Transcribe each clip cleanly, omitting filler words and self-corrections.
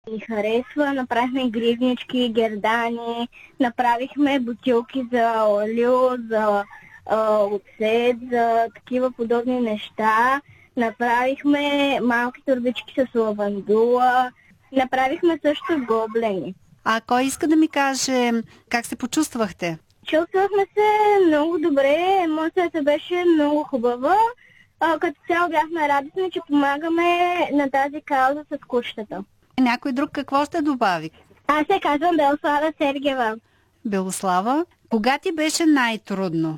Ни харесва, направихме гривнички, гердани, направихме бутилки за олио, за оцет, за такива подобни неща. Направихме малки турбички с лавандула, направихме също гоблени. А кой иска да ми каже как се почувствахте? Чувствахме се много добре, емоцията беше много хубава. Като цяло бяхме радостни, че помагаме на тази кауза с кучетата. Някой друг какво ще добави? Аз се казвам Белослава Сергева. Белослава, кога ти беше най-трудно?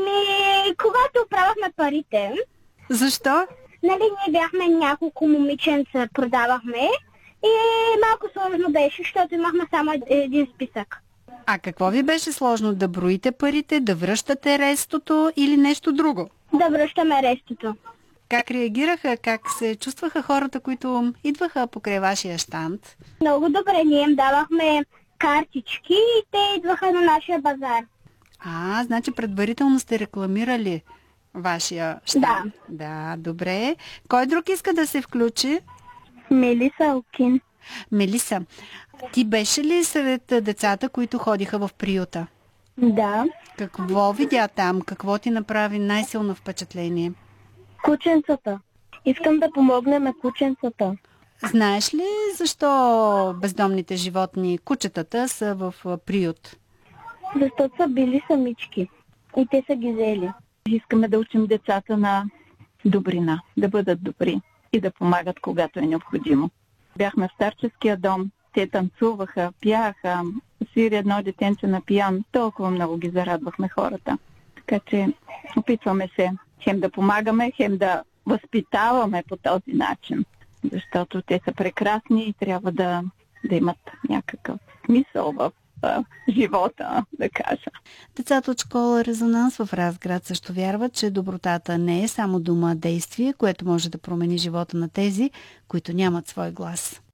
Когато правахме парите. Защо? Нали, ние бяхме няколко момиченца, продавахме и малко сложно беше, защото имахме само един списък. А какво ви беше сложно? Да броите парите, да връщате рестото или нещо друго? Да връщаме рестото. Как реагираха? Как се чувстваха хората, които идваха покрай вашия щанд? Много добре, ние им давахме картички и те идваха на нашия базар. Значи предварително сте рекламирали вашия щанд. Да. Да, добре. Кой друг иска да се включи? Мелиса Алкин. Мелиса, ти беше ли сред децата, които ходиха в приюта? Да. Какво видя там? Какво ти направи най-силно впечатление? Кученцата. Искам да помогнем на кученцата. Знаеш ли защо бездомните животни, кучетата, са в приют? Защото са били самички и те са ги взели. Искаме да учим децата на добрина, да бъдат добри и да помагат, когато е необходимо. Бяхме в старческия дом, те танцуваха, пяха, свири едно детенце на пиян. Толкова много ги зарадвахме хората. Така че опитваме се хем да помагаме, хем да възпитаваме по този начин. Защото те са прекрасни и трябва да имат някакъв смисъл в живота, да кажа. Децата от школа Резонанс в Разград също вярват, че добротата не е само дума, а действие, което може да промени живота на тези, които нямат свой глас.